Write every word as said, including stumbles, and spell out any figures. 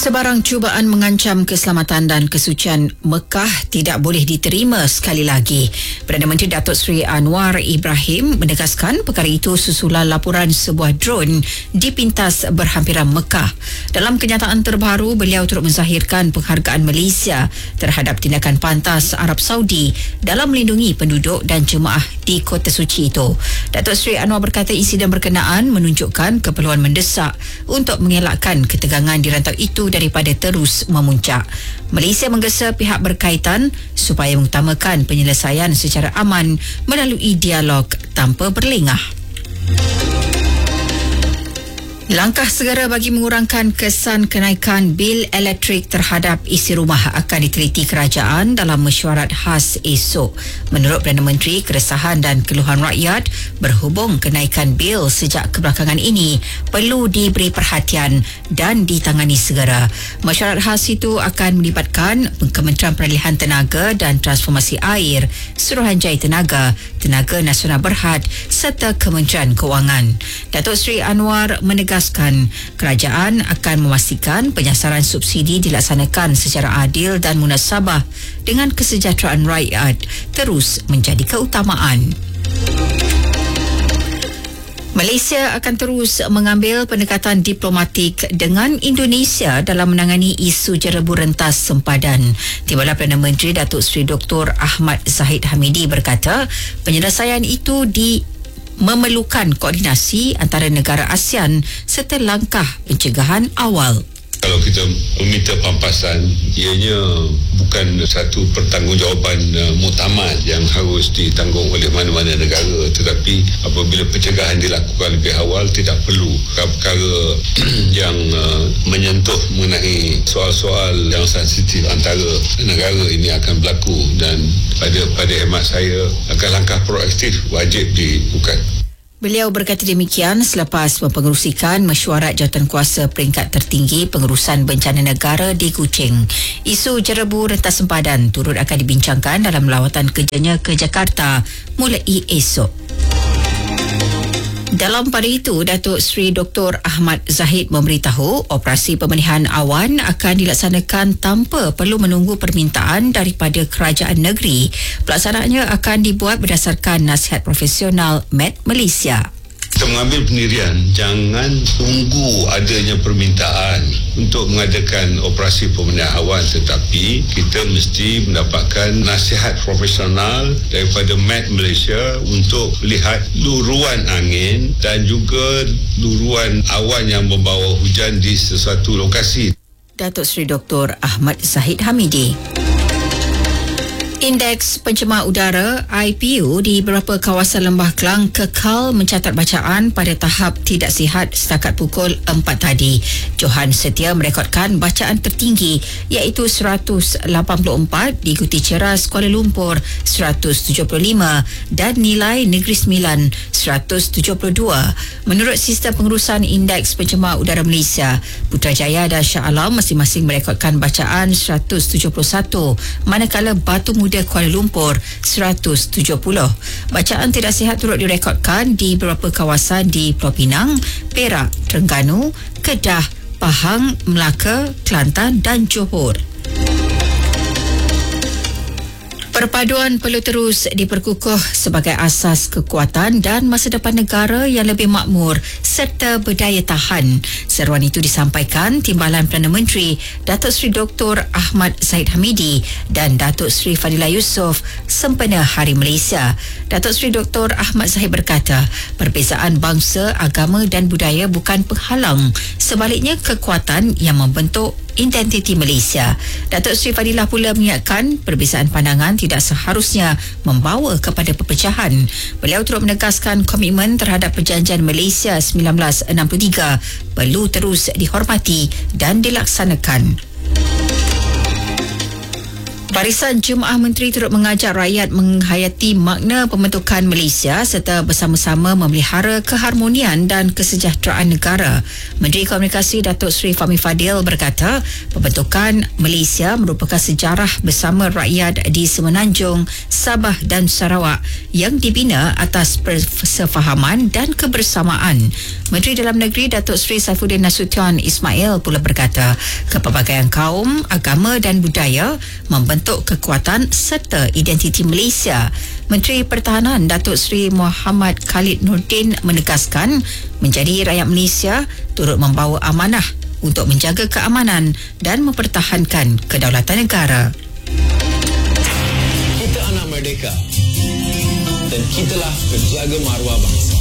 Sebarang cubaan mengancam keselamatan dan kesucian Mekah tidak boleh diterima sekali lagi. Perdana Menteri Datuk Seri Anwar Ibrahim menegaskan perkara itu susulan laporan sebuah drone di pintas berhampiran Mekah. Dalam kenyataan terbaru, beliau turut menzahirkan penghargaan Malaysia terhadap tindakan pantas Arab Saudi dalam melindungi penduduk dan jemaah di kota suci itu. Datuk Seri Anwar berkata insiden berkenaan menunjukkan keperluan mendesak untuk mengelakkan ketegangan di rantau itu daripada terus memuncak. Malaysia menggesa pihak berkaitan supaya mengutamakan penyelesaian secara aman melalui dialog tanpa berlengah. Langkah segera bagi mengurangkan kesan kenaikan bil elektrik terhadap isi rumah akan diteliti kerajaan dalam mesyuarat khas esok. Menurut Perdana Menteri, keresahan dan keluhan rakyat berhubung kenaikan bil sejak kebelakangan ini perlu diberi perhatian dan ditangani segera. Mesyuarat khas itu akan melibatkan Kementerian Peralihan Tenaga dan Transformasi Air, Suruhanjaya Tenaga, Tenaga Nasional Berhad serta Kementerian Kewangan. Datuk Seri Anwar menegaskan kerajaan akan memastikan penyasaran subsidi dilaksanakan secara adil dan munasabah dengan kesejahteraan rakyat terus menjadi keutamaan. Malaysia akan terus mengambil pendekatan diplomatik dengan Indonesia dalam menangani isu jerebu rentas sempadan. Timbalan Perdana Menteri Datuk Seri Doktor Ahmad Zahid Hamidi berkata, penyelesaian itu di memerlukan koordinasi antara negara ASEAN serta langkah pencegahan awal. Kalau kita meminta pampasan, ianya bukan satu pertanggungjawaban uh, muktamad yang harus ditanggung oleh mana-mana negara, tetapi apabila pencegahan dilakukan lebih awal, tidak perlu perkara yang uh, menyentuh mengenai soal-soal yang sensitif antara negara ini akan berlaku, dan pada pada hemat saya akan langkah proaktif wajib dilakukan. Beliau berkata demikian selepas mempengerusikan mesyuarat jawatankuasa peringkat tertinggi pengurusan bencana negara di Kuching. Isu jerebu rentas sempadan turut akan dibincangkan dalam lawatan kerjanya ke Jakarta mulai esok. Dalam pada itu, Datuk Seri Doktor Ahmad Zahid memberitahu operasi pemenihan awan akan dilaksanakan tanpa perlu menunggu permintaan daripada kerajaan negeri. Pelaksanaannya akan dibuat berdasarkan nasihat profesional Met Malaysia. Kita mengambil pendirian jangan tunggu adanya permintaan untuk mengadakan operasi pemenihan awan, tetapi kita mesti mendapatkan nasihat profesional daripada Met Malaysia untuk melihat luruan angin dan juga luruan awan yang membawa hujan di sesuatu lokasi. Datuk Seri Doktor Ahmad Zahid Hamidi. Indeks pencemar udara I P U di beberapa kawasan Lembah Kelang kekal mencatat bacaan pada tahap tidak sihat setakat pukul empat tadi. Johan Setia merekodkan bacaan tertinggi iaitu seratus lapan puluh empat, diikuti Ceras Kuala Lumpur seratus tujuh puluh lima dan nilai Negeri Sembilan seratus tujuh puluh dua. Menurut Sistem Pengurusan Indeks Pencemar Udara Malaysia, Putrajaya dan Shah Alam masing-masing merekodkan bacaan seratus tujuh puluh satu, manakala Batu Muda Kuala Lumpur seratus tujuh puluh. Bacaan tidak sihat turut direkodkan di beberapa kawasan di Pulau Pinang, Perak, Terengganu, Kedah, Pahang, Melaka, Kelantan dan Johor. Perpaduan perlu terus diperkukuh sebagai asas kekuatan dan masa depan negara yang lebih makmur serta berdaya tahan. Seruan itu disampaikan Timbalan Perdana Menteri Datuk Seri Doktor Ahmad Zahid Hamidi dan Datuk Seri Fadilah Yusof sempena Hari Malaysia. Datuk Seri Doktor Ahmad Zahid berkata, perbezaan bangsa, agama dan budaya bukan penghalang, sebaliknya kekuatan yang membentuk identiti Malaysia. Datuk Seri Fadilah pula mengingatkan perbezaan pandangan tidak seharusnya membawa kepada perpecahan. Beliau turut menegaskan komitmen terhadap Perjanjian Malaysia seribu sembilan ratus enam puluh tiga perlu terus dihormati dan dilaksanakan. Barisan Jemaah Menteri turut mengajak rakyat menghayati makna pembentukan Malaysia serta bersama-sama memelihara keharmonian dan kesejahteraan negara. Menteri Komunikasi Datuk Seri Fahmi Fadil berkata, pembentukan Malaysia merupakan sejarah bersama rakyat di Semenanjung, Sabah dan Sarawak yang dibina atas persefahaman dan kebersamaan. Menteri Dalam Negeri Datuk Seri Saifuddin Nasution Ismail pula berkata, kepelbagaian kaum, agama dan budaya membentuk kekuatan serta identiti Malaysia. Menteri Pertahanan Datuk Seri Muhammad Khalid Nordin menegaskan, menjadi rakyat Malaysia turut membawa amanah untuk menjaga keamanan dan mempertahankan kedaulatan negara. Kita anak merdeka dan kitalah penjaga maruah bangsa.